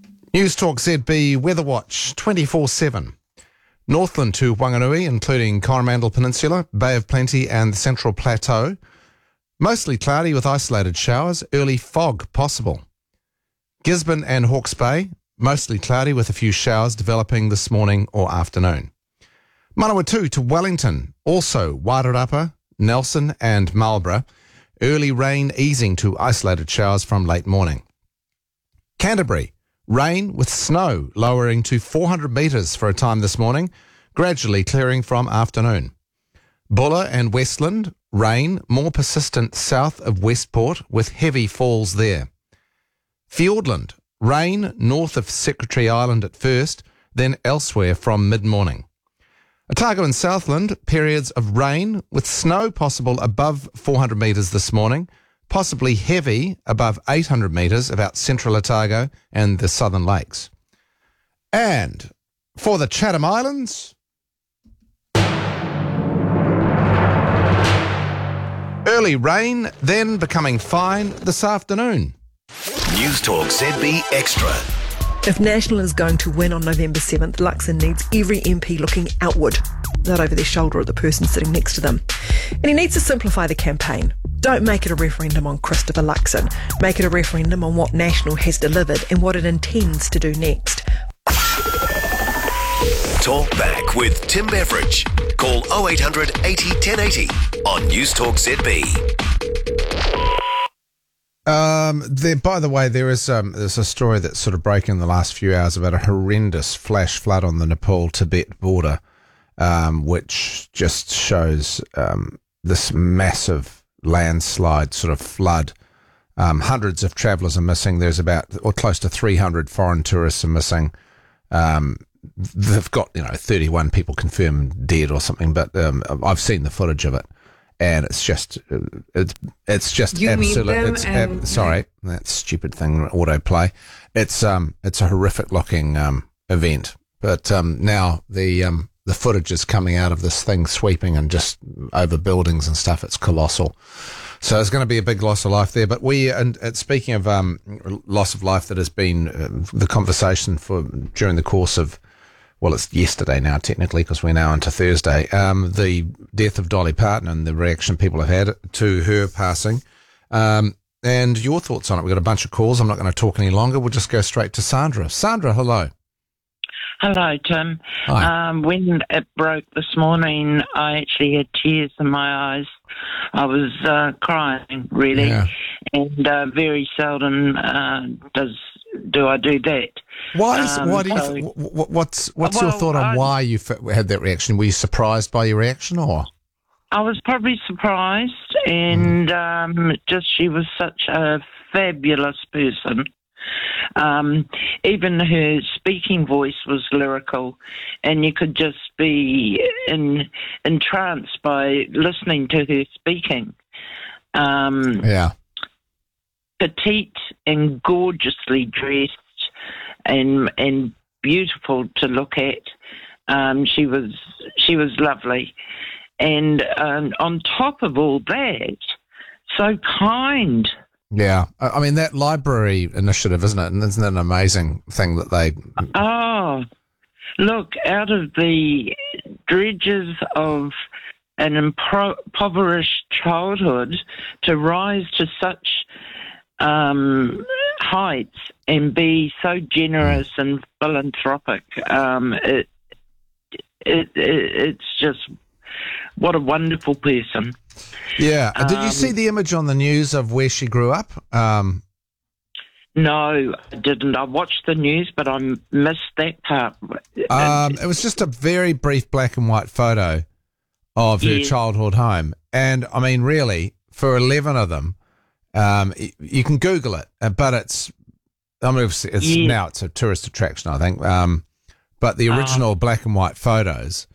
News Talk ZB Weather Watch 24/7. Northland to Wanganui, including Coromandel Peninsula, Bay of Plenty and the Central Plateau. Mostly cloudy with isolated showers, early fog possible. Gisborne and Hawke's Bay, mostly cloudy with a few showers developing this morning or afternoon. Manawatu to Wellington, also Wairarapa, Nelson and Marlborough. Early rain easing to isolated showers from late morning. Canterbury, rain with snow lowering to 400 metres for a time this morning, gradually clearing from afternoon. Buller and Westland, rain more persistent south of Westport with heavy falls there. Fiordland, rain north of Secretary Island at first, then elsewhere from mid-morning. Otago and Southland, periods of rain with snow possible above 400 metres this morning, possibly heavy above 800 metres about central Otago and the southern lakes. And for the Chatham Islands, early rain, then becoming fine this afternoon. News Talk ZB Extra. If National is going to win on November 7th, Luxon needs every MP looking outward, not over their shoulder at the person sitting next to them. And he needs to simplify the campaign. Don't make it a referendum on Christopher Luxon. Make it a referendum on what National has delivered and what it intends to do next. Talk back with Tim Beveridge. Call 0800 80 1080 on News Talk ZB. By the way, there's a story that's sort of breaking in the last few hours about a horrendous flash flood on the Nepal-Tibet border, which just shows this massive landslide sort of flood. Hundreds of travellers are missing. There's close to 300 foreign tourists are missing. They've got 31 people confirmed dead or something, but I've seen the footage of it. And it's just absolutely. Sorry, that stupid thing, autoplay. It's a horrific looking event. But now the footage is coming out of this thing sweeping and just over buildings and stuff. It's colossal. So it's going to be a big loss of life there. But speaking of loss of life, that has been the conversation during the course of. Well, it's yesterday now, technically, because we're now into Thursday. The death of Dolly Parton and the reaction people have had to her passing. And your thoughts on it. We've got a bunch of calls. I'm not going to talk any longer. We'll just go straight to Sandra. Sandra, hello. Hello, Tim. Hi. When it broke this morning, I actually had tears in my eyes. I was crying, really. Yeah. And very seldom do I do that. What's your thought on why you had that reaction? Were you surprised by your reaction, or? I was probably surprised, and she was such a fabulous person. Even her speaking voice was lyrical, and you could just be entranced by listening to her speaking. Petite and gorgeously dressed and beautiful to look at. She was lovely. And on top of all that, so kind. Yeah. I mean, that library initiative, isn't it? And isn't that an amazing thing that they... Oh, look, out of the dredges of an impoverished childhood to rise to such heights and be so generous and philanthropic. It's just, what a wonderful person. Yeah. Did you see the image on the news of where she grew up? No, I didn't. I watched the news, but I missed that part. It was just a very brief black and white photo of her childhood home. And, I mean, really, for 11 of them, you can Google it, but now it's a tourist attraction, I think. But the original black and white photos